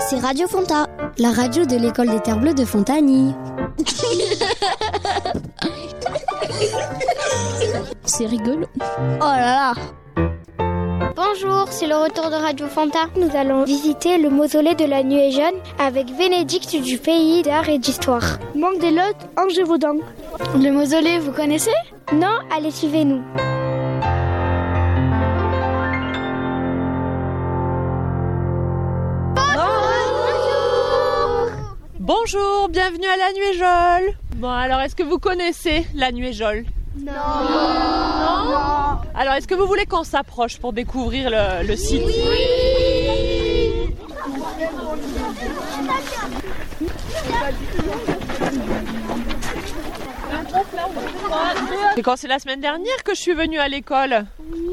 c'est Radio Fonta, la radio de l'école des Terres Bleues de Fontagny. C'est rigolo. Oh là là. Bonjour, c'est le retour de Radio Fonta. Nous allons visiter le mausolée de la Nuée Jaune avec Bénédicte du pays d'art et d'histoire. Manque des Lottes, Angers-Vaudan. Le mausolée, vous connaissez ? Non, allez, suivez-nous. Bonjour, bienvenue à la Nuée-Jaune. Bon, alors est-ce que vous connaissez la Nuée-Jaune ? Non. Alors est-ce que vous voulez qu'on s'approche pour découvrir le site ? Oui. C'est quand c'est la semaine dernière que je suis venue à l'école.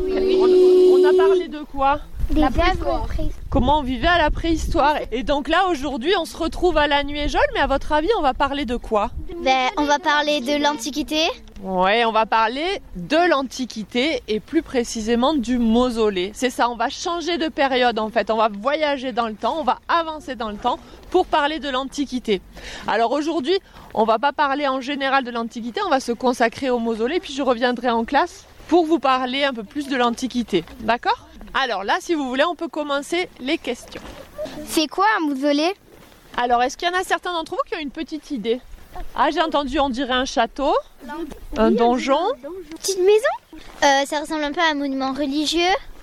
Oui. On a parlé de quoi ? La préhistoire. Comment on vivait à la préhistoire. Et donc là, aujourd'hui, on se retrouve à la Nuée-Jaune, mais à votre avis, on va parler de quoi ? On va parler de l'Antiquité. Ouais, on va parler de l'Antiquité et plus précisément du mausolée. C'est ça, on va changer de période en fait. On va voyager dans le temps, on va avancer dans le temps pour parler de l'Antiquité. Alors aujourd'hui, on va pas parler en général de l'Antiquité, on va se consacrer au mausolée, puis je reviendrai en classe pour vous parler un peu plus de l'Antiquité. D'accord ? Alors là, si vous voulez, on peut commencer les questions. C'est quoi un mausolée ? Alors, est-ce qu'il y en a certains d'entre vous qui ont une petite idée ? Ah, j'ai entendu, on dirait un château, un donjon. Petite maison ? Ça ressemble un peu à un monument religieux.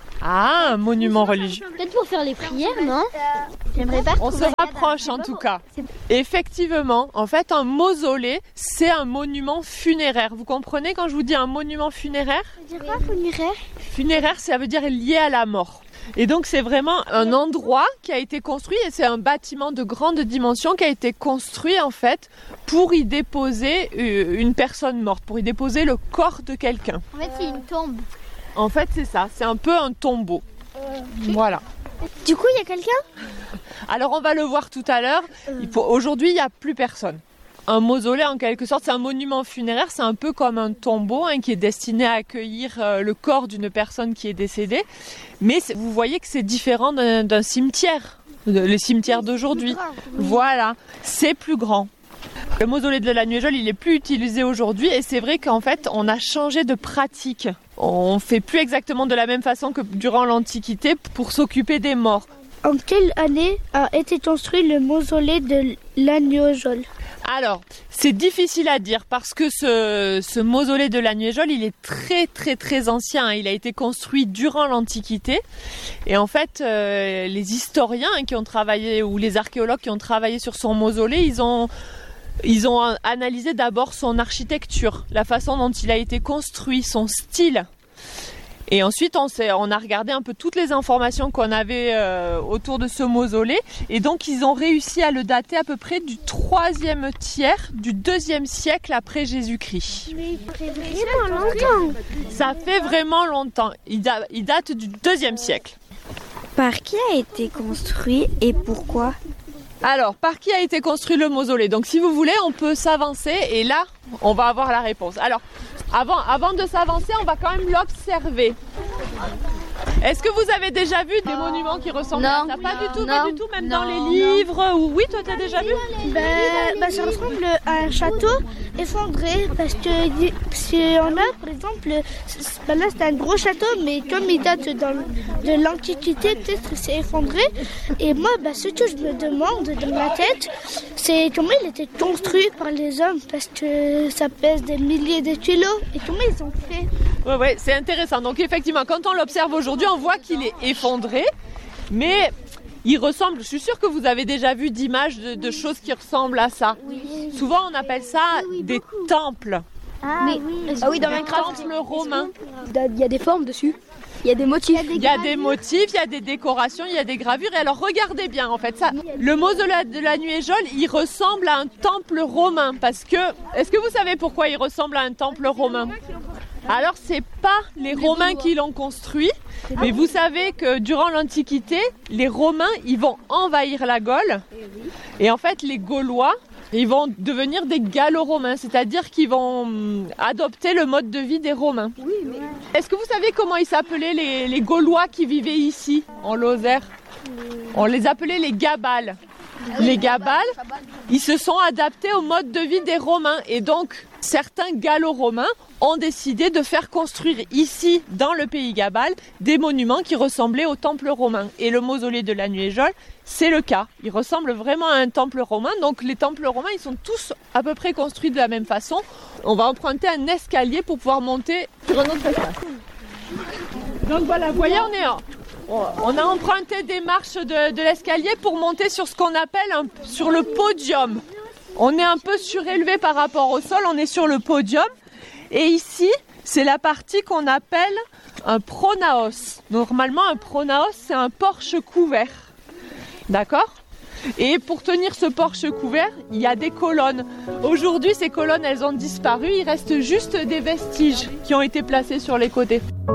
Ah, un monument religieux. Peut-être pour faire les prières, non ? J'aimerais pas. On se rapproche en tout cas. Effectivement, en fait, un mausolée, c'est un monument funéraire. Vous comprenez quand je vous dis un monument funéraire ? Ça veut dire quoi, funéraire ? Funéraire, ça veut dire lié à la mort. Et donc c'est vraiment un endroit qui a été construit et c'est un bâtiment de grande dimension qui a été construit en fait pour y déposer une personne morte, pour y déposer le corps de quelqu'un. En fait, c'est une tombe. En fait, c'est ça, c'est un peu un tombeau. Voilà. Du coup, il y a quelqu'un ? Alors on va le voir tout à l'heure. Aujourd'hui, il n'y a plus personne. Un mausolée, en quelque sorte, c'est un monument funéraire, c'est un peu comme un tombeau qui est destiné à accueillir le corps d'une personne qui est décédée. Mais vous voyez que c'est différent d'un cimetière, le cimetière d'aujourd'hui. Voilà, c'est plus grand. Le mausolée de la Nuée-Jaune, il est plus utilisé aujourd'hui et c'est vrai qu'en fait, on a changé de pratique. On fait plus exactement de la même façon que durant l'Antiquité pour s'occuper des morts. En quelle année a été construit le mausolée de la Nuée-Jaune ? Alors, c'est difficile à dire parce que ce mausolée de la Nuée-Jaune, il est très très très ancien. Il a été construit durant l'Antiquité. Et en fait, les historiens qui ont travaillé ou les archéologues qui ont travaillé sur son mausolée, ils ont analysé d'abord son architecture, la façon dont il a été construit, son style. Et ensuite, on a regardé un peu toutes les informations qu'on avait autour de ce mausolée. Et donc, ils ont réussi à le dater à peu près du 3e tiers du 2e siècle après Jésus-Christ. Mais ça fait vraiment longtemps. Ça fait vraiment longtemps. Il date du 2e siècle. Par qui a été construit et pourquoi ? Alors, par qui a été construit le mausolée ? Donc, si vous voulez, on peut s'avancer et là, on va avoir la réponse. Alors, avant de s'avancer, on va quand même l'observer. Est-ce que vous avez déjà vu des monuments qui ressemblent à ça ? Pas du tout, même dans les livres ou... Oui, toi, tu as déjà vu ? Ça ressemble à un château effondré parce que si on a, par exemple, là c'est un gros château, mais comme il date de l'Antiquité, peut-être que c'est effondré. Et moi, ce que je me demande dans ma tête, c'est comment il était construit par les hommes parce que ça pèse des milliers de kilos. Et comment ils ont fait ? Ouais, c'est intéressant. Donc effectivement, quand on l'observe aujourd'hui, on voit qu'il est effondré, mais il ressemble, je suis sûre que vous avez déjà vu d'images de choses qui ressemblent à ça. Oui. Souvent, on appelle ça des temples. Oui, dans Minecraft. Des temples romains. Il y a des formes dessus. Il y a des motifs. Il y a des motifs, il y a des décorations, il y a des gravures. Et alors, regardez bien, en fait, ça, le mausolée de la Nuée-Jaune, il ressemble à un temple romain. Parce que, est-ce que vous savez pourquoi il ressemble à un temple romain ? Alors, c'est pas les Romains qui l'ont construit, mais vous savez que durant l'Antiquité, les Romains, ils vont envahir la Gaule. Et en fait, les Gaulois, ils vont devenir des Gallo-Romains, c'est-à-dire qu'ils vont adopter le mode de vie des Romains. Est-ce que vous savez comment ils s'appelaient les Gaulois qui vivaient ici, en Lozère ? On les appelait les gabales. Les gabales, ils se sont adaptés au mode de vie des Romains. Et donc, certains gallo-romains ont décidé de faire construire ici, dans le pays gabal, des monuments qui ressemblaient au temple romain. Et le mausolée de la Nuéjole, c'est le cas. Il ressemble vraiment à un temple romain. Donc les temples romains, ils sont tous à peu près construits de la même façon. On va emprunter un escalier pour pouvoir monter sur un autre espace. Donc voilà, vous voyez, on a emprunté des marches de l'escalier pour monter sur ce qu'on appelle sur le podium. On est un peu surélevé par rapport au sol, on est sur le podium. Et ici, c'est la partie qu'on appelle un pronaos. Normalement, un pronaos, c'est un porche couvert. D'accord ? Et pour tenir ce porche couvert, il y a des colonnes. Aujourd'hui, ces colonnes, elles ont disparu. Il reste juste des vestiges qui ont été placés sur les côtés.